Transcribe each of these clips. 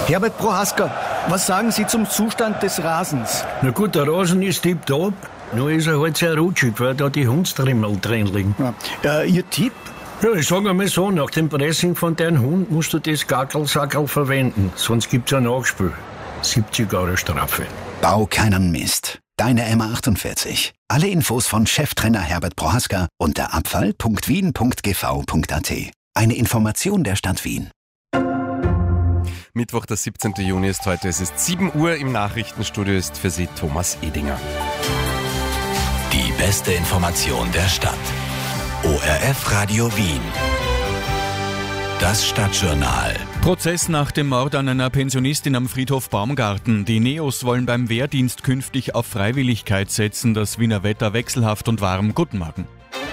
Herbert Prohaska, was sagen Sie zum Zustand des Rasens? Na gut, der Rasen ist tipptopp. Nur ist er halt sehr rutschig, weil da die Hundstrimmel drin liegen. Ja. Ihr Tipp? Ja, ich sage einmal so, nach dem Pressing von deinem Hund musst du das Gackelsackerl verwenden. Sonst gibt's ein Nachspiel. 70 € Strafe. Bau keinen Mist. Deine M48. Alle Infos von Cheftrainer Herbert Prohaska unter abfall.wien.gv.at. Eine Information der Stadt Wien. Mittwoch, der 17. Juni ist heute. Es ist 7 Uhr. Im Nachrichtenstudio ist für Sie Thomas Edinger. Die beste Information der Stadt. ORF Radio Wien. Das Stadtjournal. Prozess nach dem Mord an einer Pensionistin am Friedhof Baumgarten. Die Neos wollen beim Wehrdienst künftig auf Freiwilligkeit setzen. Das Wiener Wetter wechselhaft und warm. Guten Morgen.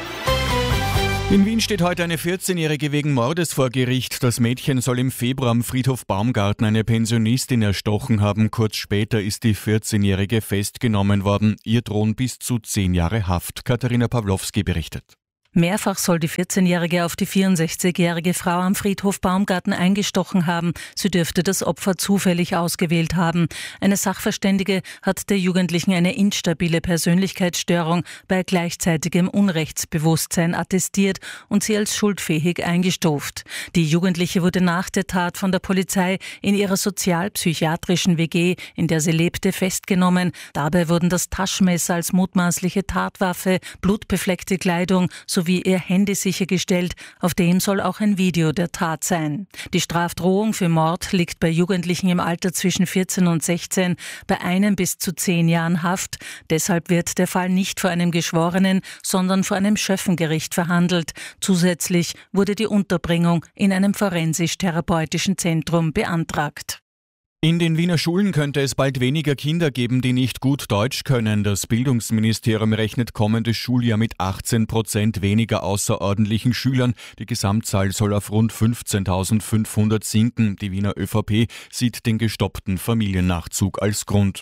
In Wien steht heute eine 14-Jährige wegen Mordes vor Gericht. Das Mädchen soll im Februar am Friedhof Baumgarten eine Pensionistin erstochen haben. Kurz später ist die 14-Jährige festgenommen worden. Ihr drohen bis zu 10 Jahre Haft. Katharina Pawlowski berichtet. Mehrfach soll die 14-Jährige auf die 64-jährige Frau am Friedhof Baumgarten eingestochen haben. Sie dürfte das Opfer zufällig ausgewählt haben. Eine Sachverständige hat der Jugendlichen eine instabile Persönlichkeitsstörung bei gleichzeitigem Unrechtsbewusstsein attestiert und sie als schuldfähig eingestuft. Die Jugendliche wurde nach der Tat von der Polizei in ihrer sozialpsychiatrischen WG, in der sie lebte, festgenommen. Dabei wurden das Taschenmesser als mutmaßliche Tatwaffe, blutbefleckte Kleidung sowie ihr Handy sichergestellt. Auf dem soll auch ein Video der Tat sein. Die Strafdrohung für Mord liegt bei Jugendlichen im Alter zwischen 14 und 16 bei 1 bis zu 10 Jahren Haft. Deshalb wird der Fall nicht vor einem Geschworenen, sondern vor einem Schöffengericht verhandelt. Zusätzlich wurde die Unterbringung in einem forensisch-therapeutischen Zentrum beantragt. In den Wiener Schulen könnte es bald weniger Kinder geben, die nicht gut Deutsch können. Das Bildungsministerium rechnet kommendes Schuljahr mit 18% weniger außerordentlichen Schülern. Die Gesamtzahl soll auf rund 15.500 sinken. Die Wiener ÖVP sieht den gestoppten Familiennachzug als Grund.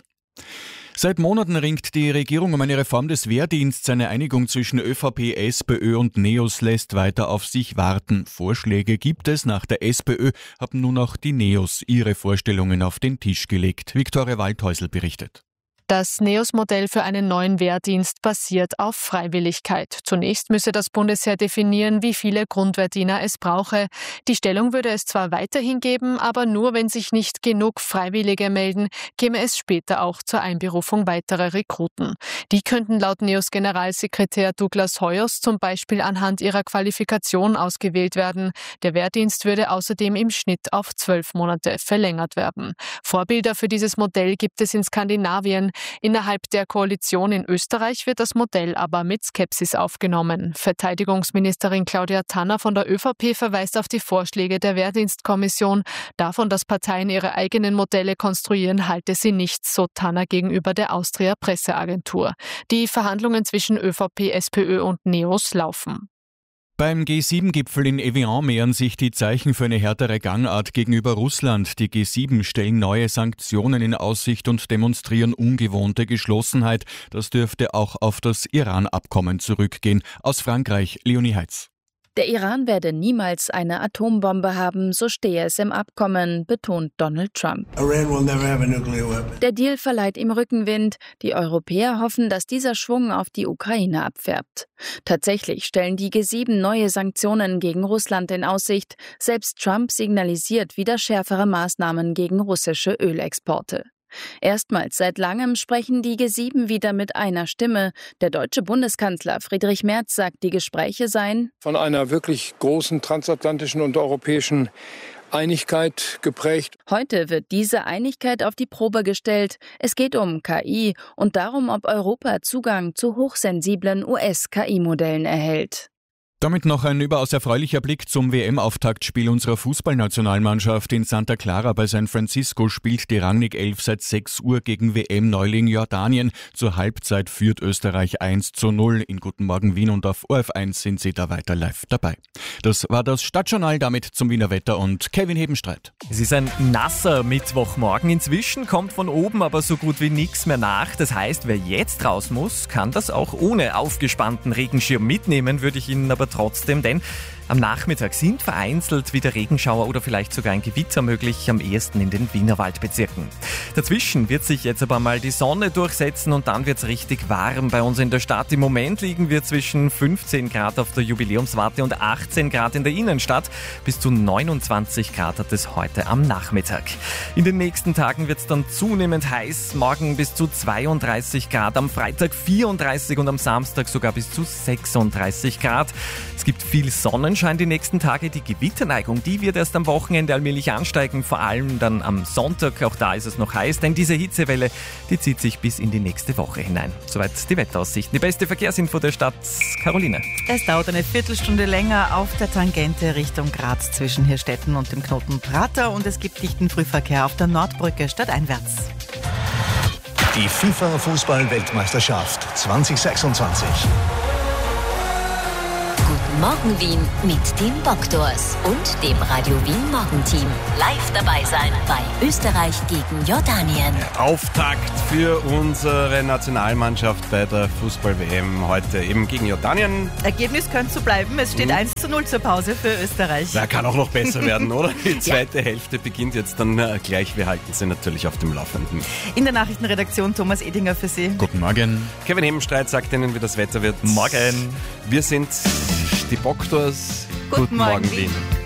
Seit Monaten ringt die Regierung um eine Reform des Wehrdienstes. Eine Einigung zwischen ÖVP, SPÖ und Neos lässt weiter auf sich warten. Vorschläge gibt es. Nach der SPÖ haben nun auch die Neos ihre Vorstellungen auf den Tisch gelegt. Viktoria Waldhäusl berichtet. Das NEOS-Modell für einen neuen Wehrdienst basiert auf Freiwilligkeit. Zunächst müsse das Bundesheer definieren, wie viele Grundwehrdiener es brauche. Die Stellung würde es zwar weiterhin geben, aber nur, wenn sich nicht genug Freiwillige melden, käme es später auch zur Einberufung weiterer Rekruten. Die könnten laut NEOS-Generalsekretär Douglas Hoyos zum Beispiel anhand ihrer Qualifikation ausgewählt werden. Der Wehrdienst würde außerdem im Schnitt auf 12 Monate verlängert werden. Vorbilder für dieses Modell gibt es in Skandinavien. Innerhalb der Koalition in Österreich wird das Modell aber mit Skepsis aufgenommen. Verteidigungsministerin Claudia Tanner von der ÖVP verweist auf die Vorschläge der Wehrdienstkommission. Davon, dass Parteien ihre eigenen Modelle konstruieren, halte sie nichts, so Tanner gegenüber der Austria-Presseagentur. Die Verhandlungen zwischen ÖVP, SPÖ und Neos laufen. Beim G7-Gipfel in Evian mehren sich die Zeichen für eine härtere Gangart gegenüber Russland. Die G7 stellen neue Sanktionen in Aussicht und demonstrieren ungewohnte Geschlossenheit. Das dürfte auch auf das Iran-Abkommen zurückgehen. Aus Frankreich, Leonie Heitz. Der Iran werde niemals eine Atombombe haben, so stehe es im Abkommen, betont Donald Trump. Der Deal verleiht ihm Rückenwind. Die Europäer hoffen, dass dieser Schwung auf die Ukraine abfärbt. Tatsächlich stellen die G7 neue Sanktionen gegen Russland in Aussicht. Selbst Trump signalisiert wieder schärfere Maßnahmen gegen russische Ölexporte. Erstmals seit langem sprechen die G7 wieder mit einer Stimme. Der deutsche Bundeskanzler Friedrich Merz sagt, die Gespräche seien von einer wirklich großen transatlantischen und europäischen Einigkeit geprägt. Heute wird diese Einigkeit auf die Probe gestellt. Es geht um KI und darum, ob Europa Zugang zu hochsensiblen US-KI-Modellen erhält. Damit noch ein überaus erfreulicher Blick zum WM-Auftaktspiel unserer Fußballnationalmannschaft. In Santa Clara bei San Francisco spielt die Rangnick 11 seit 6 Uhr gegen WM-Neuling Jordanien. Zur Halbzeit führt Österreich 1:0. In Guten Morgen Wien und auf ORF1 sind Sie da weiter live dabei. Das war das Stadtjournal, damit zum Wiener Wetter und Kevin Hebenstreit. Es ist ein nasser Mittwochmorgen. Inzwischen kommt von oben aber so gut wie nichts mehr nach. Das heißt, wer jetzt raus muss, kann das auch ohne aufgespannten Regenschirm mitnehmen, würde ich Ihnen aber trotzdem, denn Am Nachmittag sind vereinzelt wieder Regenschauer oder vielleicht sogar ein Gewitter möglich, am ehesten in den Wienerwaldbezirken. Dazwischen wird sich jetzt aber mal die Sonne durchsetzen und dann wird es richtig warm bei uns in der Stadt. Im Moment liegen wir zwischen 15 Grad auf der Jubiläumswarte und 18 Grad in der Innenstadt. Bis zu 29 Grad hat es heute am Nachmittag. In den nächsten Tagen wird es dann zunehmend heiß. Morgen bis zu 32 Grad, am Freitag 34 und am Samstag sogar bis zu 36 Grad. Es gibt viel Sonnenschein die nächsten Tage. Die Gewitterneigung, die wird erst am Wochenende allmählich ansteigen. Vor allem dann am Sonntag, auch da ist es noch heiß, denn diese Hitzewelle, die zieht sich bis in die nächste Woche hinein. Soweit die Wetteraussichten. Die beste Verkehrsinfo der Stadt, Caroline. Es dauert eine Viertelstunde länger auf der Tangente Richtung Graz zwischen Hirstetten und dem Knoten Prater und es gibt dichten Frühverkehr auf der Nordbrücke stadteinwärts. Die FIFA-Fußball-Weltmeisterschaft 2026. Guten Morgen Wien mit den Bokdors und dem Radio Wien Morgenteam. Live dabei sein bei Österreich gegen Jordanien. Auftakt für unsere Nationalmannschaft bei der Fußball-WM heute eben gegen Jordanien. Ergebnis könnte so bleiben. Es steht 1:0 zur Pause für Österreich. Da kann auch noch besser werden, oder? Die zweite Hälfte beginnt jetzt dann gleich. Wir halten Sie natürlich auf dem Laufenden. In der Nachrichtenredaktion Thomas Edinger für Sie. Guten Morgen. Kevin Hebenstreit sagt Ihnen, wie das Wetter wird. Morgen. Wir sind die Bokdors. Guten Morgen, Wien.